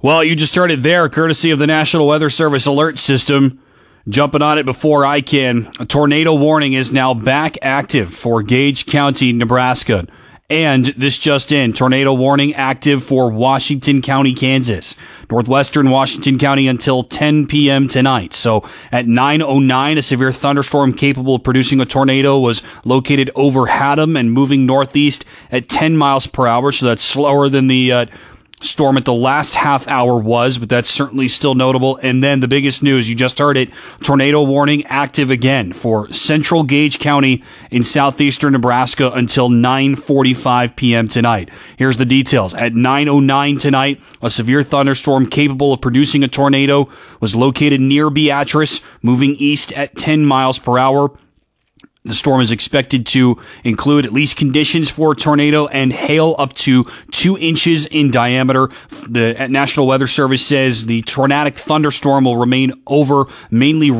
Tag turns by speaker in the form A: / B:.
A: Well, you just heard it there, courtesy of the National Weather Service alert system. Jumping on it before I can, a tornado warning is now back active for Gage County, Nebraska. And this just in, tornado warning active for Washington County, Kansas. Northwestern Washington County until 10 p.m. tonight. So at 9:09, a severe thunderstorm capable of producing a tornado was located over Haddam and moving northeast at 10 miles per hour. So that's slower than the storm at the last half hour was, but that's certainly still notable. And then the biggest news, you just heard it, tornado warning active again for central Gage County in southeastern Nebraska until 9:45 p.m. tonight. Here's the details. At 9:09 tonight, a severe thunderstorm capable of producing a tornado was located near Beatrice, moving east at 10 miles per hour. The storm is expected to include at least conditions for a tornado and hail up to 2 inches in diameter. The National Weather Service says the tornadic thunderstorm will remain over mainly